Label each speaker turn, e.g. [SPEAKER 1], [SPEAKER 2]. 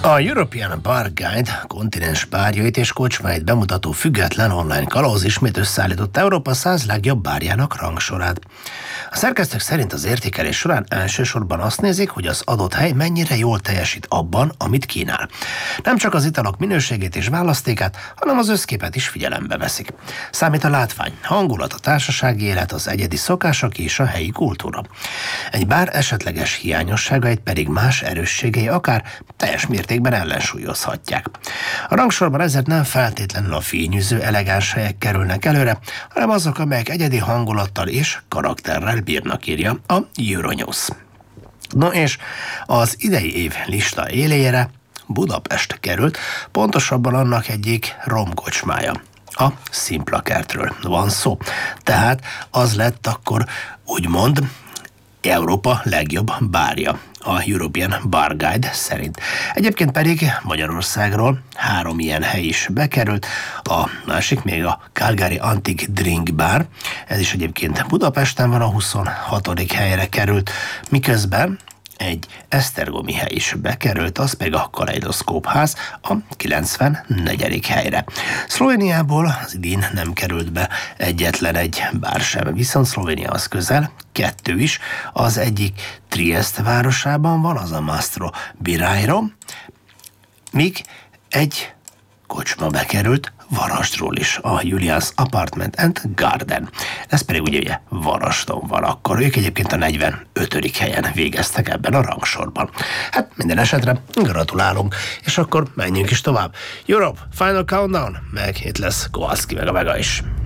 [SPEAKER 1] A European Bar Guide kontinens bárjait és kocsmáit bemutató független online kalauz ismét összeállított Európa 100 legjobb bárjának rangsorát. A szerkesztők szerint az értékelés során elsősorban azt nézik, hogy az adott hely mennyire jól teljesít abban, amit kínál. Nem csak az italok minőségét és választékát, hanem az összképet is figyelembe veszik. Számít a látvány, hangulat, a társasági élet, az egyedi szokások és a helyi kultúra. Egy bár esetleges hiányosságait pedig más erősségei akár teljes mértékben ellensúlyozhatják. A rangsorban ezért nem feltétlenül a fényűző, elegáns helyek kerülnek előre, hanem azok, amelyek egyedi hangulattal és karakterrel bírnak, írja a Euronews. No és az idei év lista élére Budapest került, pontosabban annak egyik romkocsmája. A Szimpla Kertről van szó. Tehát az lett akkor úgymond Európa legjobb bárja a European Bar Guide szerint. Egyébként pedig Magyarországról 3 ilyen hely is bekerült, a másik még a Calgary Antique Drink Bar, ez is egyébként Budapesten van, a 26. helyre került, miközben egy esztergomi hely is bekerült, az pedig a Kaleidoszkóp ház a 94. helyre. Szlovéniából az idén nem került be egyetlen egy bár sem, viszont Szlovénia az közel 2 is, az egyik Trieste városában van, az a Mastro Birairo, míg egy kocsma bekerült Varasdról is, a Julian's Apartment and Garden. Ez pedig ugye Varasdon van, akkor ők egyébként a 45. helyen végeztek ebben a rangsorban. Hát minden esetre gratulálunk, és akkor menjünk is tovább. Europe, Final Countdown, meg itt lesz Kowalski meg a Vega is.